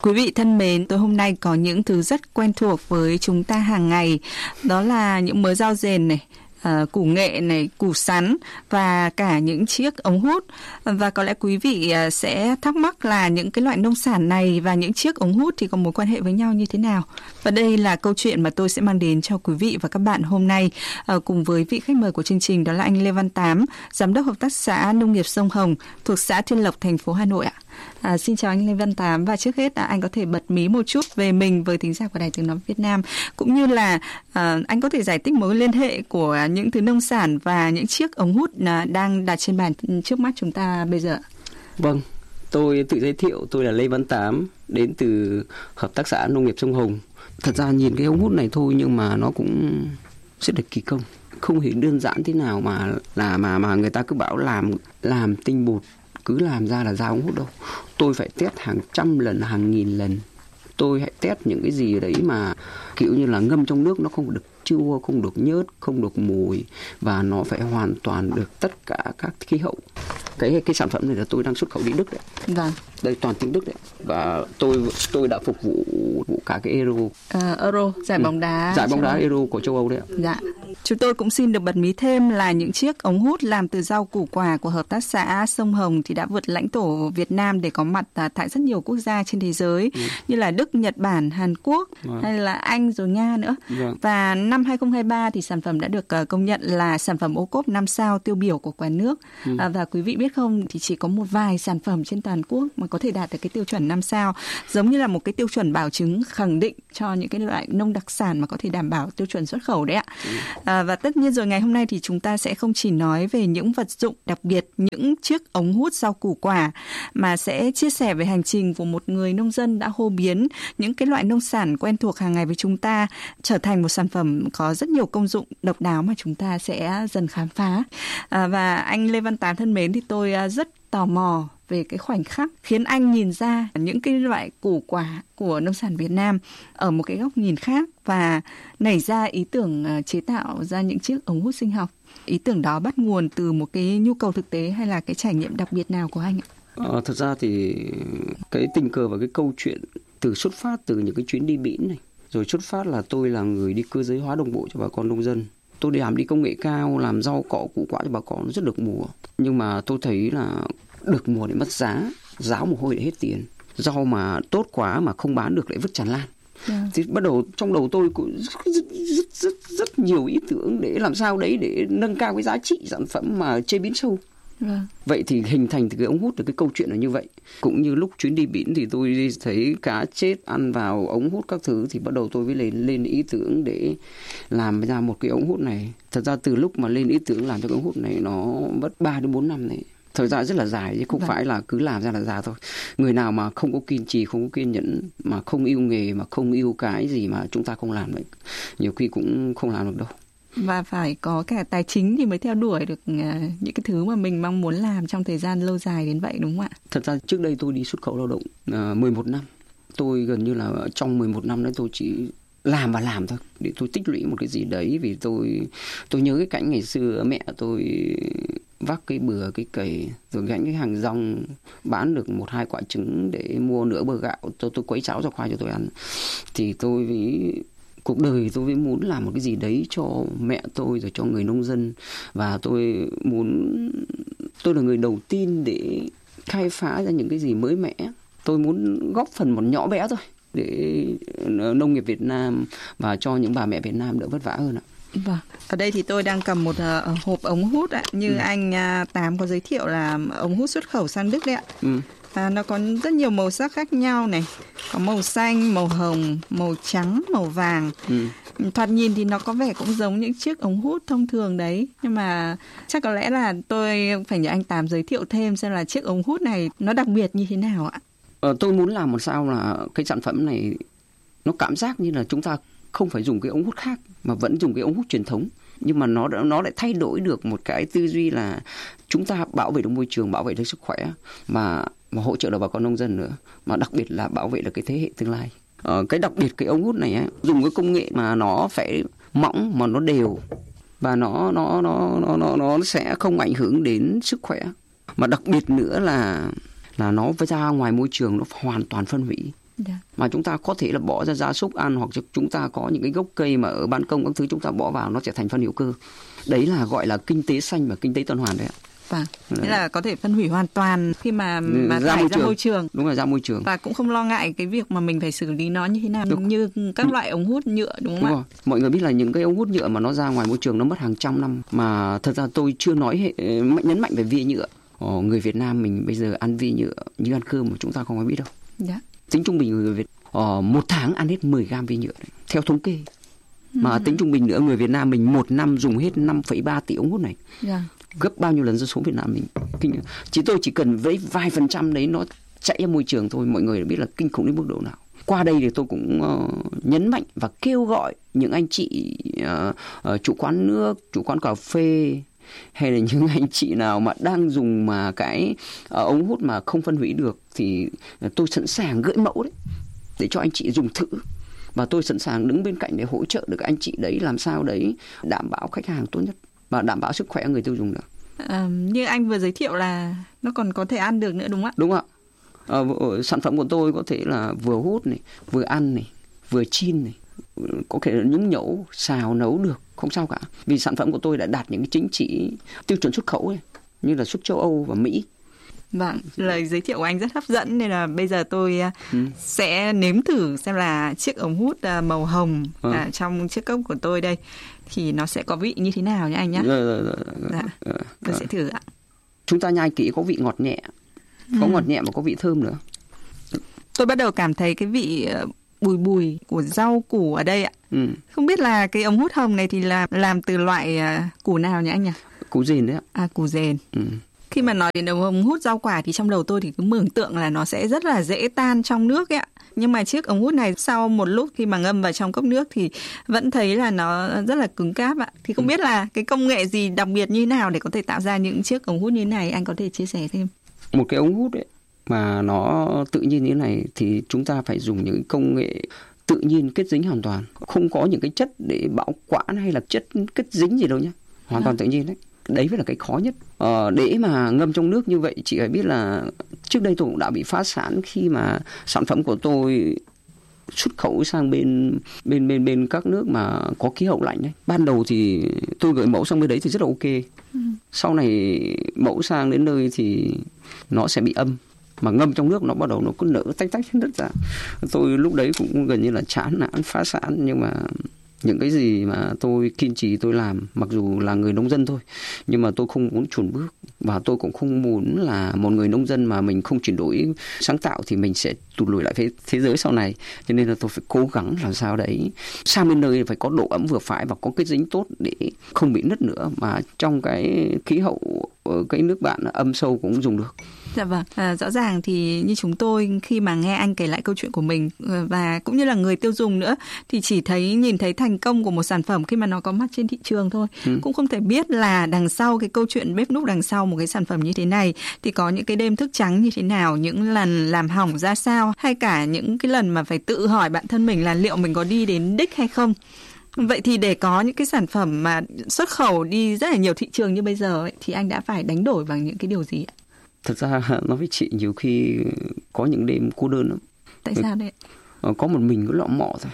Quý vị thân mến, tối hôm nay có những thứ rất quen thuộc với chúng ta hàng ngày. Đó là những mớ rau rền này, củ nghệ này, củ sắn và cả những chiếc ống hút. Và có lẽ quý vị sẽ thắc mắc là những cái loại nông sản này và những chiếc ống hút thì có mối quan hệ với nhau như thế nào. Và đây là câu chuyện mà tôi sẽ mang đến cho quý vị và các bạn hôm nay cùng với vị khách mời của chương trình, đó là anh Lê Văn Tám, Giám đốc Hợp tác xã Nông nghiệp Sông Hồng thuộc xã Thiên Lộc, thành phố Hà Nội ạ. Xin chào anh Lê Văn Tám, và trước hết anh có thể bật mí một chút về mình với thính giả của Đài Tiếng nói Việt Nam, cũng như là anh có thể giải thích mối liên hệ của những thứ nông sản và những chiếc ống hút đang đặt trên bàn trước mắt chúng ta bây giờ. Vâng, tôi tự giới thiệu, tôi là Lê Văn Tám, đến từ Hợp tác xã Nông nghiệp Sông Hồng. Thật ra nhìn cái ống hút này thôi nhưng mà nó cũng rất là kỳ công, không hề đơn giản thế nào mà người ta cứ bảo làm tinh bột cứ làm ra là ra ống hút đâu. Tôi phải test hàng trăm lần, hàng nghìn lần. Tôi hãy test những cái gì đấy mà kiểu như là ngâm trong nước nó không được chua, không được nhớt, không được mùi, và nó phải hoàn toàn được tất cả các khí hậu. Cái sản phẩm này là tôi đang xuất khẩu đi Đức đấy. Vâng. Đây toàn tiếng Đức đấy. Và tôi đã phục vụ cả cái Euro. Euro, giải bóng đá. Giải bóng đá Euro của châu Âu đấy ạ. Dạ. Chúng tôi cũng xin được bật mí thêm là những chiếc ống hút làm từ rau củ quả của Hợp tác xã Sông Hồng thì đã vượt lãnh thổ Việt Nam để có mặt tại rất nhiều quốc gia trên thế giới, như là Đức, Nhật Bản, Hàn Quốc, hay là Anh rồi Nga nữa. Và năm 2023 thì sản phẩm đã được công nhận là sản phẩm ô cốp 5 sao tiêu biểu của cả nước. Và quý vị biết không, thì chỉ có một vài sản phẩm trên toàn quốc mà có thể đạt được cái tiêu chuẩn 5 sao, giống như là một cái tiêu chuẩn bảo chứng khẳng định cho những cái loại nông đặc sản mà có thể đảm bảo tiêu chuẩn xuất khẩu đấy ạ. Và tất nhiên rồi, ngày hôm nay thì chúng ta sẽ không chỉ nói về những vật dụng đặc biệt, những chiếc ống hút rau củ quả, mà sẽ chia sẻ về hành trình của một người nông dân đã hô biến những cái loại nông sản quen thuộc hàng ngày với chúng ta trở thành một sản phẩm có rất nhiều công dụng độc đáo mà chúng ta sẽ dần khám phá. Và anh Lê Văn Tám thân mến, thì tôi rất tò mò về cái khoảnh khắc khiến anh nhìn ra những cái loại củ quả của nông sản Việt Nam ở một cái góc nhìn khác và nảy ra ý tưởng chế tạo ra những chiếc ống hút sinh học. Ý tưởng đó bắt nguồn từ một cái nhu cầu thực tế hay là cái trải nghiệm đặc biệt nào của anh ạ? Thật ra thì cái tình cờ và cái câu chuyện xuất phát từ những cái chuyến đi biển này. Rồi xuất phát là tôi là người đi cơ giới hóa đồng bộ cho bà con nông dân. Tôi đi công nghệ cao, làm rau cỏ củ quả cho bà con rất được mùa. Nhưng mà tôi thấy là được mùa để mất giá, ráo mồ hôi để hết tiền. Rau mà tốt quá mà không bán được lại vứt tràn lan. Thì bắt đầu trong đầu tôi cũng rất nhiều ý tưởng để làm sao đấy để nâng cao cái giá trị sản phẩm mà chế biến sâu. Vậy thì hình thành từ cái ống hút, từ cái câu chuyện là như vậy. Cũng như lúc chuyến đi biển thì tôi thấy cá chết ăn vào ống hút các thứ, thì bắt đầu tôi mới lên ý tưởng để làm ra một cái ống hút này. Thật ra từ lúc mà lên ý tưởng làm cho cái ống hút này nó mất 3 đến 4 năm này. Thời gian rất là dài chứ không phải là cứ làm ra là ra thôi. Người nào mà không có kiên trì, không có kiên nhẫn, mà không yêu nghề, mà không yêu cái gì mà chúng ta không làm được, nhiều khi cũng không làm được đâu. Và phải có cả tài chính thì mới theo đuổi được những cái thứ mà mình mong muốn làm trong thời gian lâu dài đến vậy, đúng không ạ? Thật ra trước đây tôi đi xuất khẩu lao động 11 năm. Tôi gần như là trong 11 năm đấy tôi chỉ làm và làm thôi, để tôi tích lũy một cái gì đấy. Vì tôi nhớ cái cảnh ngày xưa mẹ tôi vác cái bừa, cái cày, rồi gánh cái hàng rong, bán được 1-2 quả trứng để mua nửa bơ gạo, tôi quấy cháo cho khoai cho tôi ăn. Thì cuộc đời tôi mới muốn làm một cái gì đấy cho mẹ tôi, rồi cho người nông dân. Và tôi là người đầu tiên để khai phá ra những cái gì mới mẻ. Tôi muốn góp phần một nhỏ bé thôi để nông nghiệp Việt Nam và cho những bà mẹ Việt Nam đỡ vất vả hơn ạ. Vâng, ở đây thì tôi đang cầm một hộp ống hút ạ. Như anh Tám có giới thiệu là ống hút xuất khẩu sang Đức đấy ạ. Nó có rất nhiều màu sắc khác nhau này. Có màu xanh, màu hồng, màu trắng, màu vàng. Thoạt nhìn thì nó có vẻ cũng giống những chiếc ống hút thông thường đấy. Nhưng mà chắc có lẽ là tôi phải nhờ anh Tám giới thiệu thêm xem là chiếc ống hút này nó đặc biệt như thế nào ạ? Tôi muốn làm một sao là cái sản phẩm này nó cảm giác như là chúng ta không phải dùng cái ống hút khác mà vẫn dùng cái ống hút truyền thống. Nhưng mà nó lại thay đổi được một cái tư duy là chúng ta bảo vệ được môi trường, bảo vệ được sức khỏe, mà hỗ trợ được bà con nông dân nữa, mà đặc biệt là bảo vệ được cái thế hệ tương lai. Cái đặc biệt cái ống hút này ấy, dùng cái công nghệ mà nó phải mỏng mà nó đều, và nó sẽ không ảnh hưởng đến sức khỏe, mà đặc biệt nữa là nó ra ngoài môi trường nó hoàn toàn phân hủy. Mà chúng ta có thể là bỏ ra gia súc ăn, hoặc chúng ta có những cái gốc cây mà ở ban công các thứ chúng ta bỏ vào nó sẽ thành phân hữu cơ. Đấy là gọi là kinh tế xanh và kinh tế tuần hoàn đấy ạ. Vâng, nghĩa là có thể phân hủy hoàn toàn khi mà thải ra môi trường. Đúng rồi, ra môi trường. Và cũng không lo ngại cái việc mà mình phải xử lý nó như thế nào, như các loại ống hút nhựa, đúng không ạ? Rồi. Mọi người biết là những cái ống hút nhựa mà nó ra ngoài môi trường nó mất hàng trăm năm. Mà thật ra tôi chưa nhấn mạnh về vi nhựa. Người Việt Nam mình bây giờ ăn vi nhựa như ăn cơm mà chúng ta không có biết đâu. Dạ. Tính trung bình người Việt một tháng ăn hết 10 gram vi nhựa đấy, theo thống kê. Mà tính trung bình nữa, người Việt Nam mình một năm dùng hết 5,3 tỷ ống hút này. Dạ. Gấp bao nhiêu lần dân số Việt Nam mình. Tôi chỉ cần với vài % đấy nó chạy ra môi trường thôi, mọi người đã biết là kinh khủng đến mức độ nào. Qua đây thì tôi cũng nhấn mạnh và kêu gọi những anh chị chủ quán nước, chủ quán cà phê, hay là những anh chị nào mà đang dùng mà cái ống hút mà không phân hủy được, thì tôi sẵn sàng gửi mẫu đấy để cho anh chị dùng thử. Và tôi sẵn sàng đứng bên cạnh để hỗ trợ được anh chị đấy làm sao đấy đảm bảo khách hàng tốt nhất và đảm bảo sức khỏe người tiêu dùng được. Như anh vừa giới thiệu là nó còn có thể ăn được nữa, đúng không ạ? Đúng ạ. Sản phẩm của tôi có thể là vừa hút này, vừa ăn này, vừa chiên này, có thể là nhúng nhẩu, xào, nấu được, không sao cả. Vì sản phẩm của tôi đã đạt những cái chứng chỉ tiêu chuẩn xuất khẩu ấy, như là xuất châu Âu và Mỹ. Vâng, lời giới thiệu của anh rất hấp dẫn, nên là bây giờ tôi sẽ nếm thử xem là chiếc ống hút màu hồng trong chiếc cốc của tôi đây thì nó sẽ có vị như thế nào nhé anh nhé. Tôi sẽ thử ạ. Chúng ta nhai kỹ, có vị ngọt nhẹ, có ngọt nhẹ và có vị thơm nữa. Tôi bắt đầu cảm thấy cái vị bùi bùi của rau củ ở đây ạ. Không biết là cái ống hút hồng này thì là làm từ loại củ nào nhỉ anh nhỉ? Củ dền đấy ạ. Củ dền. Khi mà nói đến ống hút rau quả thì trong đầu tôi thì cứ mường tượng là nó sẽ rất là dễ tan trong nước ấy ạ. Nhưng mà chiếc ống hút này sau một lúc khi mà ngâm vào trong cốc nước thì vẫn thấy là nó rất là cứng cáp ạ. Thì không biết là cái công nghệ gì đặc biệt như nào để có thể tạo ra những chiếc ống hút như thế này, anh có thể chia sẻ thêm? Một cái ống hút ấy mà nó tự nhiên như thế này thì chúng ta phải dùng những công nghệ tự nhiên kết dính hoàn toàn. Không có những cái chất để bảo quản hay là chất kết dính gì đâu nhé. Hoàn toàn tự nhiên đấy. Đấy mới là cái khó nhất. Để mà ngâm trong nước như vậy, chị phải biết là trước đây tôi cũng đã bị phá sản khi mà sản phẩm của tôi xuất khẩu sang bên các nước mà có khí hậu lạnh đấy. Ban đầu thì tôi gửi mẫu sang bên đấy thì rất là ok. Sau này mẫu sang đến nơi thì nó sẽ bị âm. Mà ngâm trong nước nó bắt đầu nó cứ nở tách đất ra. Tôi lúc đấy cũng gần như là chán nản, phá sản. Nhưng mà những cái gì mà tôi kiên trì tôi làm, mặc dù là người nông dân thôi, nhưng mà tôi không muốn chùn bước. Và tôi cũng không muốn là một người nông dân mà mình không chuyển đổi sáng tạo thì mình sẽ tụt lùi lại thế giới sau này. Cho nên là tôi phải cố gắng làm sao đấy sang bên nơi phải có độ ẩm vừa phải và có kết dính tốt để không bị nứt nữa. Mà trong cái khí hậu ở cái nước bạn âm sâu cũng dùng được. Dạ vâng, rõ ràng thì như chúng tôi khi mà nghe anh kể lại câu chuyện của mình và cũng như là người tiêu dùng nữa thì chỉ nhìn thấy thành công của một sản phẩm khi mà nó có mặt trên thị trường thôi. Cũng không thể biết là đằng sau cái câu chuyện bếp núc đằng sau một cái sản phẩm như thế này thì có những cái đêm thức trắng như thế nào, những lần làm hỏng ra sao, hay cả những cái lần mà phải tự hỏi bản thân mình là liệu mình có đi đến đích hay không. Vậy thì để có những cái sản phẩm mà xuất khẩu đi rất là nhiều thị trường như bây giờ ấy, thì anh đã phải đánh đổi bằng những cái điều gì ạ? Thật ra nói với chị, nhiều khi có những đêm cô đơn lắm. Tại sao đấy? Có một mình cứ lọ mọ thôi.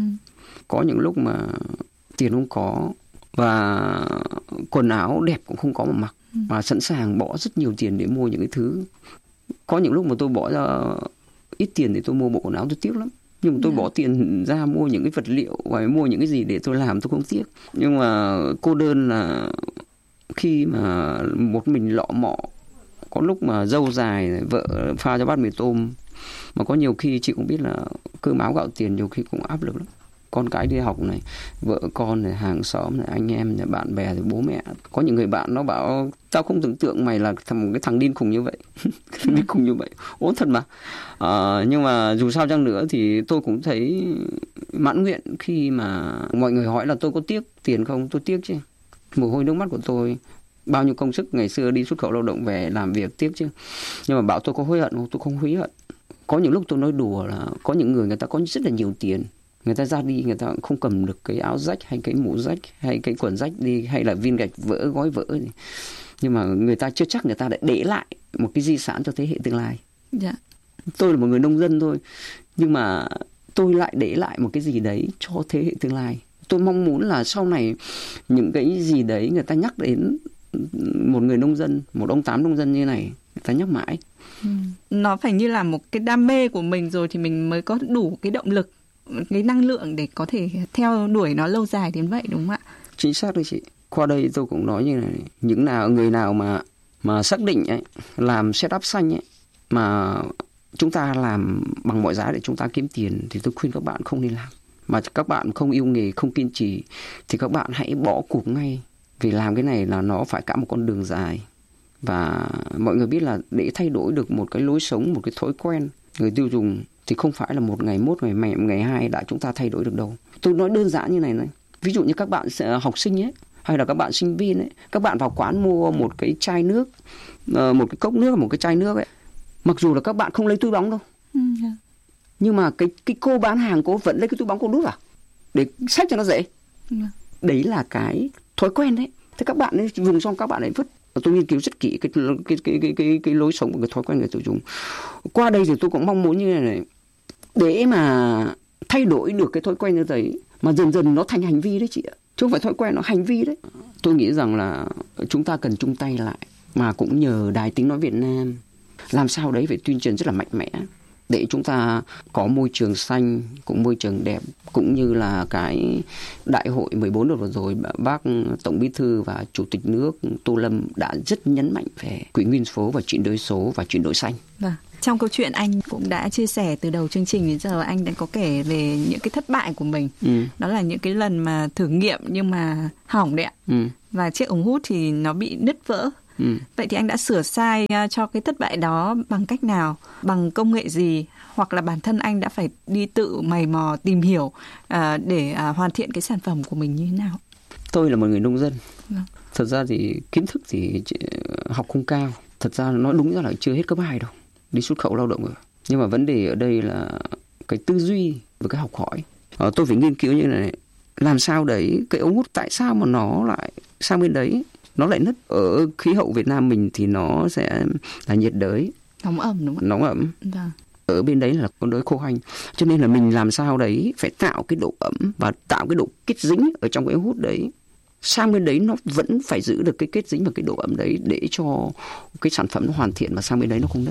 Có những lúc mà tiền không có và quần áo đẹp cũng không có mà mặc, mà sẵn sàng bỏ rất nhiều tiền để mua những cái thứ. Có những lúc mà tôi bỏ ra ít tiền để tôi mua bộ quần áo tôi tiếc lắm. Nhưng mà tôi bỏ tiền ra mua những cái vật liệu và mua những cái gì để tôi làm tôi không tiếc. Nhưng mà cô đơn là khi mà một mình lọ mọ, có lúc mà dâu dài, vợ pha cho bát mì tôm. Mà có nhiều khi chị cũng biết là cơm áo gạo tiền nhiều khi cũng áp lực lắm. Con cái đi học này, vợ con này, hàng xóm này, anh em này, bạn bè rồi bố mẹ. Có những người bạn nó bảo tao không tưởng tượng mày là một cái thằng điên khùng như vậy. Điên khùng như vậy, ổn thật mà. Nhưng mà dù sao chăng nữa thì tôi cũng thấy mãn nguyện khi mà mọi người hỏi là tôi có tiếc tiền không. Tôi tiếc chứ. Mồ hôi nước mắt của tôi, bao nhiêu công sức ngày xưa đi xuất khẩu lao động về làm việc tiếc chứ. Nhưng mà bảo tôi có hối hận không? Tôi không hối hận. Có những lúc tôi nói đùa là có những người ta có rất là nhiều tiền, người ta ra đi người ta không cầm được cái áo rách hay cái mũ rách hay cái quần rách đi, hay là viên gạch vỡ, gói vỡ gì. Nhưng mà người ta chưa chắc người ta đã để lại một cái di sản cho thế hệ tương lai. Dạ. Tôi là một người nông dân thôi, Nhưng mà tôi lại để lại một cái gì đấy cho thế hệ tương lai. Tôi mong muốn là sau này những cái gì đấy người ta nhắc đến một người nông dân, một ông Tám nông dân như này, người ta nhắc mãi. Nó phải như là một cái đam mê của mình rồi thì mình mới có đủ cái động lực, cái năng lượng để có thể theo đuổi nó lâu dài đến vậy, đúng không ạ? Chính xác đấy chị. Qua đây tôi cũng nói như này, người nào mà xác định ấy, làm setup xanh ấy, mà chúng ta làm bằng mọi giá để chúng ta kiếm tiền, thì tôi khuyên các bạn không nên làm. Mà các bạn không yêu nghề, không kiên trì thì các bạn hãy bỏ cuộc ngay. Vì làm cái này là nó phải cả một con đường dài. Và mọi người biết là để thay đổi được một cái lối sống, một cái thói quen người tiêu dùng thì không phải là một ngày mốt, ngày hai đã chúng ta thay đổi được đâu. Tôi nói đơn giản như này này. Ví dụ như các bạn học sinh ấy, hay là các bạn sinh viên ấy, các bạn vào quán mua một cái chai nước, một cái cốc nước, một cái chai nước ấy. Mặc dù là các bạn không lấy túi bóng đâu. Nhưng mà cái cô bán hàng cô vẫn lấy cái túi bóng cô đút vào để xách cho nó dễ. Đấy là cái thói quen đấy. Thế các bạn ấy dùng xong các bạn ấy vứt. Tôi nghiên cứu rất kỹ cái lối sống và cái thói quen người tiêu dùng. Qua đây thì tôi cũng mong muốn như thế này, để mà thay đổi được cái thói quen như thế mà dần dần nó thành hành vi đấy chị ạ. Chứ không phải thói quen, nó hành vi đấy. Tôi nghĩ rằng là chúng ta cần chung tay lại, mà cũng nhờ Đài Tiếng Nói Việt Nam làm sao đấy phải tuyên truyền rất là mạnh mẽ để chúng ta có môi trường xanh, cũng môi trường đẹp, cũng như là cái đại hội 14 vừa rồi bác Tổng Bí thư và Chủ tịch nước Tô Lâm đã rất nhấn mạnh về quỹ nguyên số và chuyển đổi số và chuyển đổi xanh. Vâng. Trong câu chuyện anh cũng đã chia sẻ từ đầu chương trình đến giờ, anh đã có kể về những cái thất bại của mình. Đó là những cái lần mà thử nghiệm nhưng mà hỏng đấy ạ. Và chiếc ống hút thì nó bị nứt vỡ. Vậy thì anh đã sửa sai cho cái thất bại đó bằng cách nào? Bằng công nghệ gì? Hoặc là bản thân anh đã phải đi tự mày mò tìm hiểu để hoàn thiện cái sản phẩm của mình như thế nào? Tôi là một người nông dân. Thật ra thì kiến thức thì học không cao. Thật ra nói đúng ra là chưa hết cấp 2 đâu. Đi xuất khẩu lao động rồi. Nhưng mà vấn đề ở đây là cái tư duy và cái học hỏi. Tôi phải nghiên cứu như này. Làm sao đấy, cái ống hút tại sao mà nó lại sang bên đấy, nó lại nứt. Ở khí hậu Việt Nam mình thì nó sẽ là nhiệt đới, nóng ẩm đúng không? Nóng ẩm. Vâng. Ở bên đấy là con đới khô hanh. Cho nên là mình làm sao đấy phải tạo cái độ ẩm và tạo cái độ kết dính ở trong cái ống hút đấy. Sang bên đấy nó vẫn phải giữ được cái kết dính và cái độ ẩm đấy để cho cái sản phẩm nó hoàn thiện và sang bên đấy nó không nứt.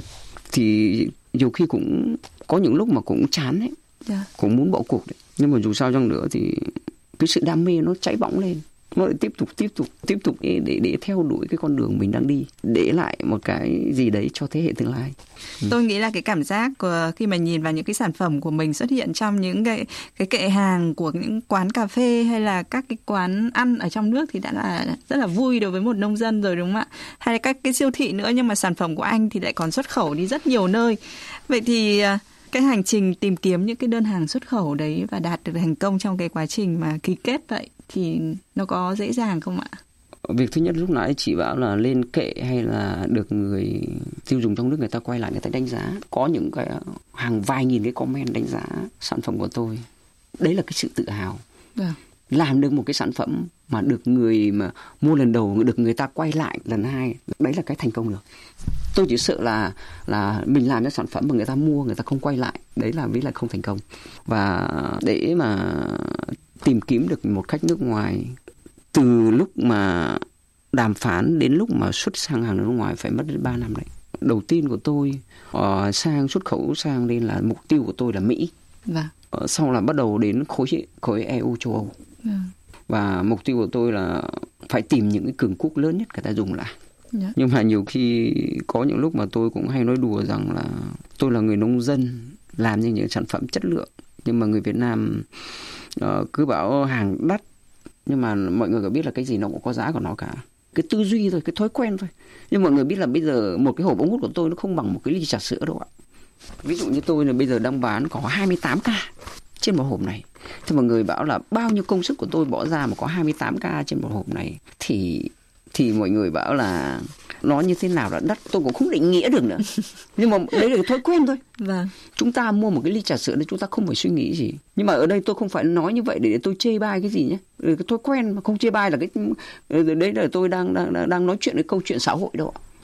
Thì nhiều khi cũng có những lúc mà cũng chán đấy, cũng muốn bỏ cuộc đấy. Nhưng mà dù sao chăng nữa thì cái sự đam mê nó cháy bỏng lên, nó lại tiếp tục để theo đuổi cái con đường mình đang đi, để lại một cái gì đấy cho thế hệ tương lai. Tôi nghĩ là cái cảm giác khi mà nhìn vào những cái sản phẩm của mình xuất hiện trong những cái kệ hàng của những quán cà phê hay là các cái quán ăn ở trong nước thì đã là rất là vui đối với một nông dân rồi, đúng không ạ? Hay là các cái siêu thị nữa, nhưng mà sản phẩm của anh thì lại còn xuất khẩu đi rất nhiều nơi. Vậy thì cái hành trình tìm kiếm những cái đơn hàng xuất khẩu đấy và đạt được thành công trong cái quá trình mà ký kết vậy thì nó có dễ dàng không ạ? Việc thứ nhất lúc nãy chị bảo là lên kệ hay là được người tiêu dùng trong nước người ta quay lại, người ta đánh giá. Có những cái hàng vài nghìn cái comment đánh giá sản phẩm của tôi. Đấy là cái sự tự hào. Làm được một cái sản phẩm mà được người mà mua lần đầu, được người ta quay lại lần hai. Đấy là cái thành công được. Tôi chỉ sợ là mình làm cái sản phẩm mà người ta mua, người ta không quay lại. Đấy là ví là không thành công. Và để mà tìm kiếm được một khách nước ngoài, từ lúc mà đàm phán đến lúc mà xuất sang hàng nước ngoài phải mất đến 3 năm đấy. Đầu tiên của tôi sang xuất khẩu sang đây là mục tiêu của tôi là Mỹ. Sau là bắt đầu đến khối EU châu Âu. Và mục tiêu của tôi là phải tìm những cái cường quốc lớn nhất người ta dùng lại. Nhưng mà nhiều khi có những lúc mà tôi cũng hay nói đùa rằng là tôi là người nông dân làm những sản phẩm chất lượng, nhưng mà người Việt Nam cứ bảo hàng đắt. Nhưng mà mọi người có biết là cái gì nó cũng có giá của nó cả. Cái tư duy thôi, cái thói quen thôi. Nhưng mọi người biết là bây giờ một cái hộp ống hút của tôi nó không bằng một cái ly trà sữa đâu ạ. Ví dụ như tôi là bây giờ đang bán có 28k trên một hộp này. Thì mọi người bảo là bao nhiêu công sức của tôi bỏ ra mà có 28k trên một hộp này. Thì mọi người bảo là nó như thế nào là đắt, tôi cũng không định nghĩa được nữa. Nhưng mà đấy là cái thói quen thôi. Chúng ta mua một cái ly trà sữa đấy chúng ta không phải suy nghĩ gì. Nhưng mà ở đây tôi không phải nói như vậy để tôi chê bai cái gì nhé. Cái thói quen mà không chê bai là cái đấy là tôi đang nói chuyện cái câu chuyện xã hội đâu ạ.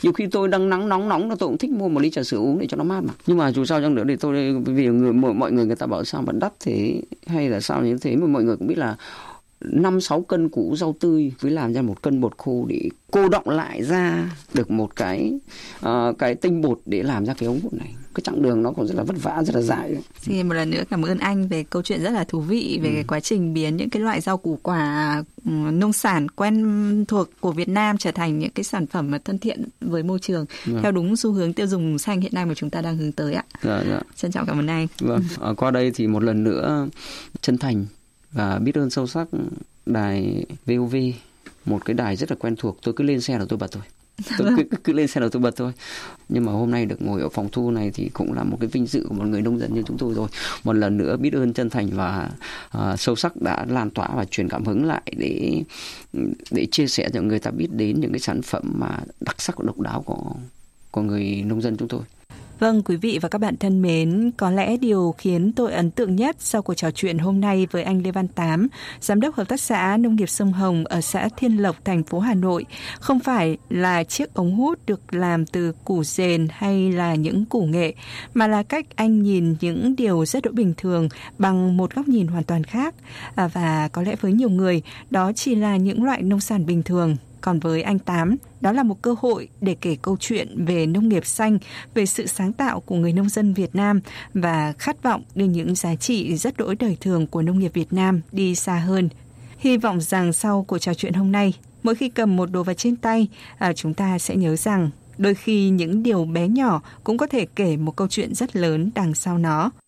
Nhiều khi tôi đang nóng là tôi cũng thích mua một ly trà sữa uống để cho nó mát mà. Nhưng mà dù sao chăng nữa thì tôi, vì mọi người ta bảo sao mà đắt thế hay là sao như thế, mà mọi người cũng biết là 5-6 cân củ rau tươi với làm ra 1 cân bột khô để cô đọng lại ra được một cái tinh bột để làm ra cái ống hút này. Cái chặng đường nó còn rất là vất vả, rất là dài. Xin một lần nữa cảm ơn anh về câu chuyện rất là thú vị về cái quá trình biến những cái loại rau củ quả nông sản quen thuộc của Việt Nam trở thành những cái sản phẩm mà thân thiện với môi trường theo đúng xu hướng tiêu dùng xanh hiện nay mà chúng ta đang hướng tới ạ. Dạ. Trân trọng cảm ơn anh. Vâng. Qua đây thì một lần nữa chân thành và biết ơn sâu sắc đài VOV, một cái đài rất là quen thuộc. Tôi cứ lên xe là tôi bật thôi. Tôi cứ lên xe là tôi bật thôi. Nhưng mà hôm nay được ngồi ở phòng thu này thì cũng là một cái vinh dự của một người nông dân như chúng tôi rồi. Một lần nữa biết ơn chân thành và sâu sắc đã lan tỏa và truyền cảm hứng lại để chia sẻ cho người ta biết đến những cái sản phẩm mà đặc sắc và độc đáo của người nông dân chúng tôi. Vâng, quý vị và các bạn thân mến, có lẽ điều khiến tôi ấn tượng nhất sau cuộc trò chuyện hôm nay với anh Lê Văn Tám, Giám đốc Hợp tác xã Nông nghiệp Sông Hồng ở xã Thiên Lộc, thành phố Hà Nội, không phải là chiếc ống hút được làm từ củ dền hay là những củ nghệ, mà là cách anh nhìn những điều rất đỗi bình thường bằng một góc nhìn hoàn toàn khác. Và có lẽ với nhiều người, đó chỉ là những loại nông sản bình thường. Còn với anh Tám, đó là một cơ hội để kể câu chuyện về nông nghiệp xanh, về sự sáng tạo của người nông dân Việt Nam và khát vọng đưa những giá trị rất đỗi đời thường của nông nghiệp Việt Nam đi xa hơn. Hy vọng rằng sau cuộc trò chuyện hôm nay, mỗi khi cầm một đồ vật trên tay, chúng ta sẽ nhớ rằng đôi khi những điều bé nhỏ cũng có thể kể một câu chuyện rất lớn đằng sau nó.